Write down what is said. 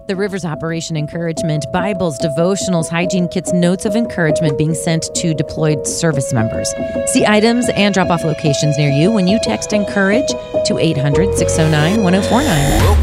The Rivers Operation Encouragement, Bibles, devotionals, hygiene kits, notes of encouragement being sent to deployed service members. See items and drop-off locations near you when you text ENCOURAGE to 800-609-1049.